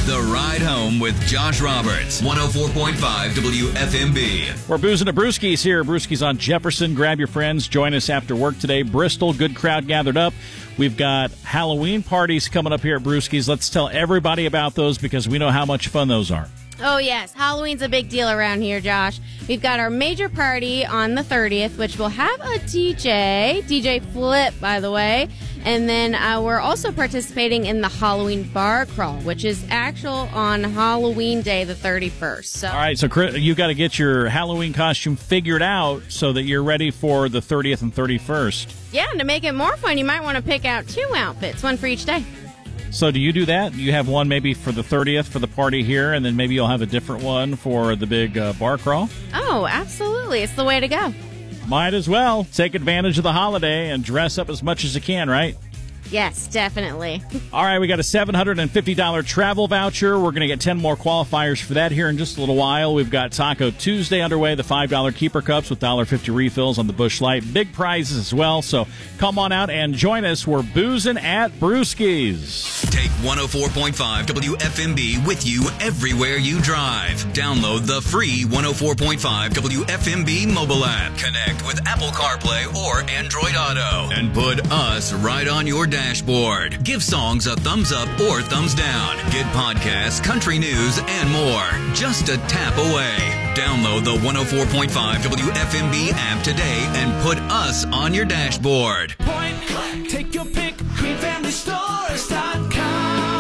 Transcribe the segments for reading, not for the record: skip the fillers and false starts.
The Ride Home with Josh Roberts, 104.5 WFMB. We're boozing at Brewski's here. Brewski's on Jefferson. Grab your friends. Join us after work today. Bristol, good crowd gathered up. We've got Halloween parties coming up here at Brewski's. Let's tell everybody about those because we know how much fun those are. Oh, yes. Halloween's a big deal around here, Josh. We've got our major party on the 30th, which will have a DJ Flip, by the way. And then we're also participating in the Halloween bar crawl, which is actual on Halloween Day, the 31st. So. All right, so Chris, you got to get your Halloween costume figured out so that you're ready for the 30th and 31st. Yeah, and to make it more fun, you might want to pick out 2 outfits, one for each day. So do you do that? You have one maybe for the 30th for the party here, and then maybe you'll have a different one for the big bar crawl? Oh, absolutely. It's the way to go. Might as well. Take advantage of the holiday and dress up as much as you can, right? Yes, definitely. All right, we got a $750 travel voucher. We're going to get 10 more qualifiers for that here in just a little while. We've got Taco Tuesday underway, the $5 Keeper Cups with $1.50 refills on the Busch Light. Big prizes as well, so come on out and join us. We're boozing at Brewski's. Take 104.5 WFMB with you everywhere you drive. Download the free 104.5 WFMB mobile app. Connect with Apple CarPlay or Android Auto. And put us right on your dashboard. Give songs a thumbs up or thumbs down. Get podcasts, country news, and more. Just a tap away. Download the 104.5 WFMB app today and put us on your dashboard. Point, take your pick, greenfamilystores.com.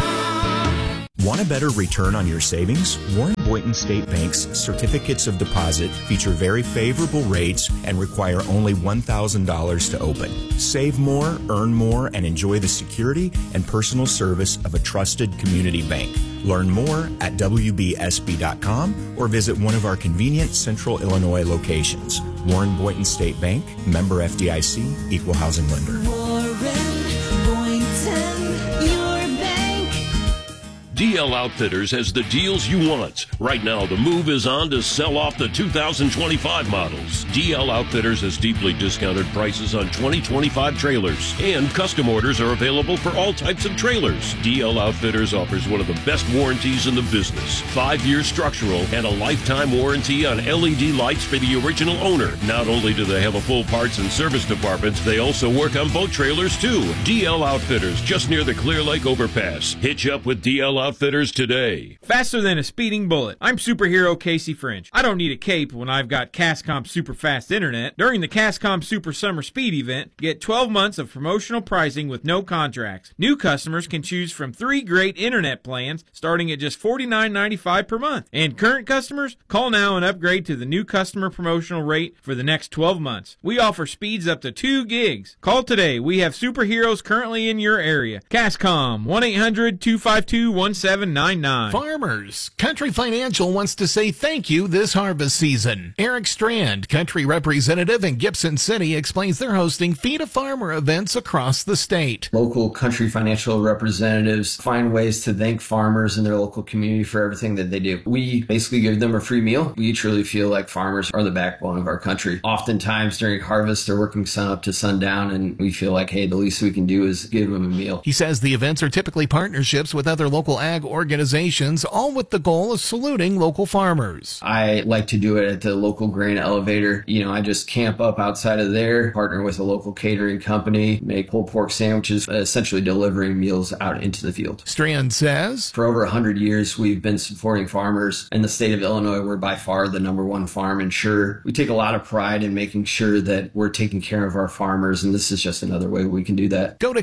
Want a better return on your savings? Warren Boynton State Bank's certificates of deposit feature very favorable rates and require only $1,000 to open. Save more, earn more, and enjoy the security and personal service of a trusted community bank. Learn more at WBSB.com or visit one of our convenient Central Illinois locations. Warren Boynton State Bank, member FDIC, equal housing lender. Warren Boynton, your bank. DL Outfitters has the deals you want. Right now, the move is on to sell off the 2025 models. DL Outfitters has deeply discounted prices on 2025 trailers, and custom orders are available for all types of trailers. DL Outfitters offers one of the best warranties in the business. 5-year structural and a lifetime warranty on LED lights for the original owner. Not only do they have a full parts and service department, they also work on boat trailers too. DL Outfitters, just near the Clear Lake overpass. Hitch up with DL Outfitters today. Faster than a speeding bullet. I'm superhero Casey French. I don't need a cape when I've got Cascom Super Fast Internet. During the Cascom Super Summer Speed event, get 12 months of promotional pricing with no contracts. New customers can choose from 3 great internet plans starting at just $49.95 per month. And current customers, call now and upgrade to the new customer promotional rate for the next 12 months. We offer speeds up to 2 gigs. Call today. We have superheroes currently in your area. Cascom, 1-800-252-1799. Farmers, Country Financial wants to say thank you this harvest season. Eric Strand, country representative in Gibson City, explains they're hosting Feed a Farmer events across the state. Local Country Financial representatives find ways to thank farmers in their local community for everything that they do. We basically give them a free meal. We truly feel like farmers are the backbone of our country. Oftentimes during harvest, they're working sun up to sundown, and we feel like, hey, the least we can do is give them a meal. He says the events are typically partnerships with other local ag organizations, all with the goal of saluting local farmers. I like to do it at the local grain elevator. I just camp up outside of there, partner with a local catering company, make pulled pork sandwiches, essentially delivering meals out into the field. Strand says, for over 100 years, we've been supporting farmers. In the state of Illinois, we're by far the #1 farm insurer. We take a lot of pride in making sure that we're taking care of our farmers, and this is just another way we can do that. Go to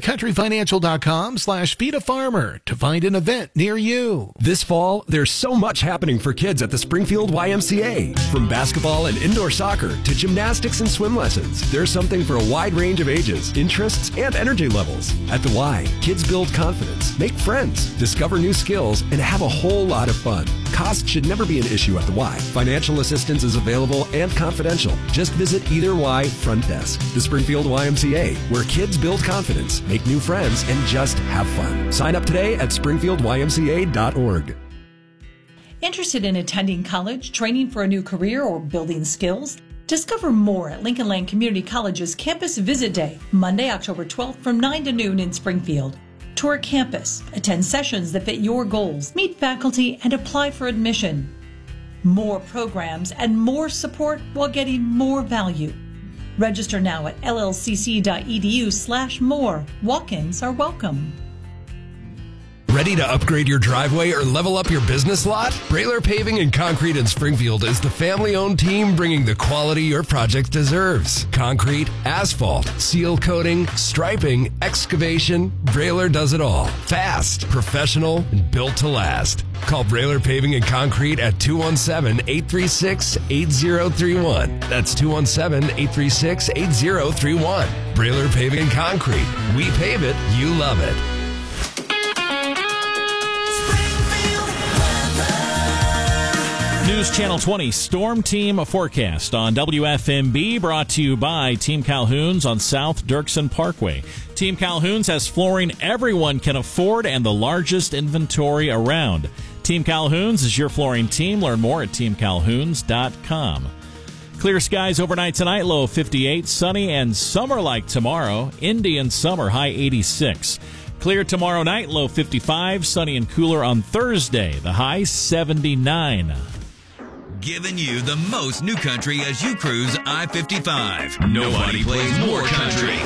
countryfinancial.com/feedafarmer to find an event near you. This fall, there's so much happening for kids at the Springfield YMCA. From basketball and indoor soccer to gymnastics and swim lessons, there's something for a wide range of ages, interests, and energy levels. At the Y, kids build confidence, make friends, discover new skills, and have a whole lot of fun. Cost should never be an issue at the Y. Financial assistance is available and confidential. Just visit either Y front desk. The Springfield YMCA, where kids build confidence, make new friends, and just have fun. Sign up today at springfieldymca.org. Interested in attending college, training for a new career, or building skills? Discover more at Lincoln Land Community College's Campus Visit Day, Monday, October 12th from 9 to noon in Springfield. Tour campus, attend sessions that fit your goals, meet faculty, and apply for admission. More programs and more support while getting more value. Register now at llcc.edu/more. Walk-ins are welcome. Ready to upgrade your driveway or level up your business lot? Brailer Paving and Concrete in Springfield is the family-owned team bringing the quality your project deserves. Concrete, asphalt, seal coating, striping, excavation. Brailer does it all. Fast, professional, and built to last. Call Brailer Paving and Concrete at 217-836-8031. That's 217-836-8031. Brailer Paving and Concrete. We pave it, you love it. News Channel 20 Storm Team Forecast on WFMB, brought to you by Team Calhoun's on South Dirksen Parkway. Team Calhoun's has flooring everyone can afford and the largest inventory around. Team Calhoun's is your flooring team. Learn more at teamcalhouns.com. Clear skies overnight tonight, low 58, sunny and summer-like tomorrow. Indian summer, high 86. Clear tomorrow night, low 55, sunny and cooler on Thursday, the high 79. Giving you the most new country as you cruise I-55. Nobody plays more country.